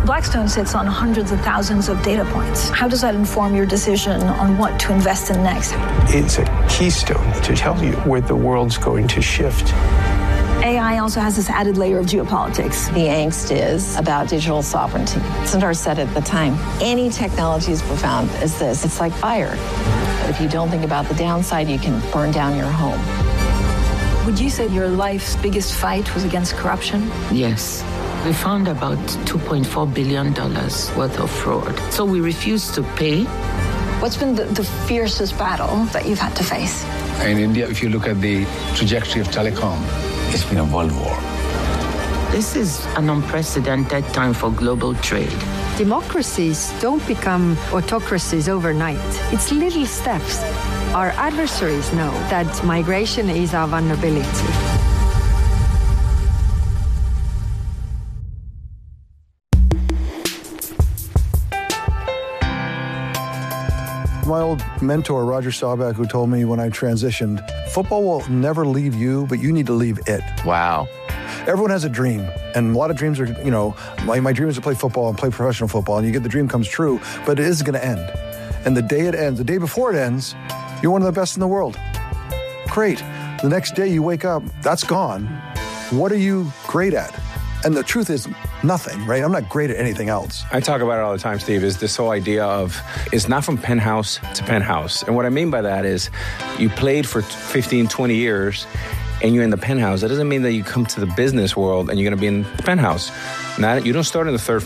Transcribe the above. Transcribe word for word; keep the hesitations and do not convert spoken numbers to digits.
Blackstone sits on hundreds of thousands of data points. How does that inform your decision on what to invest in next? It's a keystone to tell you where the world's going to shift. A I also has this added layer of geopolitics. The angst is about digital sovereignty. Sundar said at the time, any technology as profound as this, it's like fire. But if you don't think about the downside, you can burn down your home. Would you say your life's biggest fight was against corruption? Yes. We found about two point four billion dollars worth of fraud. So we refused to pay. What's been the, the fiercest battle that you've had to face? In India, if you look at the trajectory of telecom, it's been a world war. This is an unprecedented time for global trade. Democracies don't become autocracies overnight. It's little steps. Our adversaries know that migration is our vulnerability. My old mentor, Roger Staubach, who told me when I transitioned, football will never leave you, but you need to leave it. Wow. Everyone has a dream, and a lot of dreams are, you know, my, my dream is to play football and play professional football, and you get the dream comes true, but it is going to end. And the day it ends, the day before it ends, you're one of the best in the world. Great. The next day you wake up, that's gone. What are you great at? And the truth is nothing, right? I'm not great at anything else. I talk about it all the time, Steve, is this whole idea of it's not from penthouse to penthouse. And what I mean by that is you played for fifteen, twenty years and you're in the penthouse. That doesn't mean that you come to the business world and you're going to be in the penthouse. Not, you don't start in the third